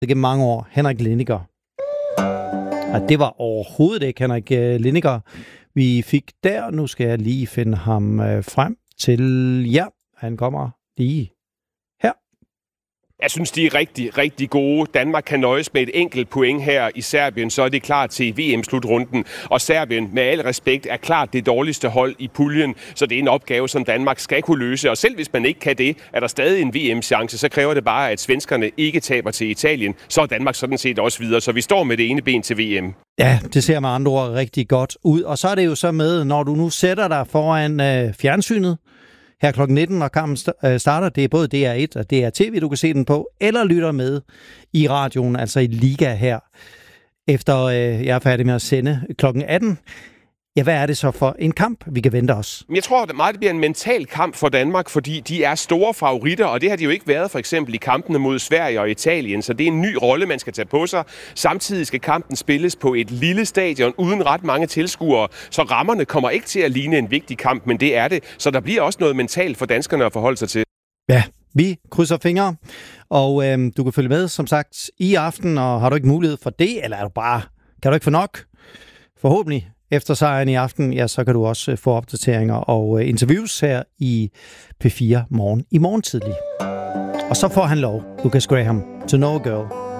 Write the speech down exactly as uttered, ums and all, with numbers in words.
gennem mange år, Henrik Liniger. Og det var overhovedet ikke Henrik Liniger, vi fik der. Nu skal jeg lige finde ham frem til... Ja, han kommer lige her. Jeg synes, de er rigtig, rigtig gode. Danmark kan nøjes med et enkelt point her i Serbien, så er det klar til V M-slutrunden. Og Serbien, med al respekt, er klart det dårligste hold i puljen, så det er en opgave, som Danmark skal kunne løse. Og selv hvis man ikke kan det, er der stadig en V M-chance, så kræver det bare, at svenskerne ikke taber til Italien. Så er Danmark sådan set også videre, så vi står med det ene ben til V M. Ja, det ser med andre ord rigtig godt ud. Og så er det jo så med, når du nu sætter dig foran øh, fjernsynet, her klokken nitten, når kampen starter, det er både D R et og D R T V, du kan se den på, eller lytter med i radioen, altså i Liga her, efter øh, jeg er færdig med at sende klokken atten. Ja, hvad er det så for en kamp, vi kan vente os? Jeg tror, at meget det bliver en mental kamp for Danmark, fordi de er store favoritter, og det har de jo ikke været for eksempel i kampene mod Sverige og Italien, så det er en ny rolle, man skal tage på sig. Samtidig skal kampen spilles på et lille stadion uden ret mange tilskuere, så rammerne kommer ikke til at ligne en vigtig kamp, men det er det. Så der bliver også noget mentalt for danskerne at forholde sig til. Ja, vi krydser fingre, og øh, du kan følge med, som sagt, i aften, og har du ikke mulighed for det, eller er du bare, kan du ikke få nok? Forhåbentlig. Efter sejren i aften, ja, så kan du også få opdateringer og interviews her i P fire Morgen i morgen tidlig. Og så får han lov, Lucas Graham, To Know a Girl.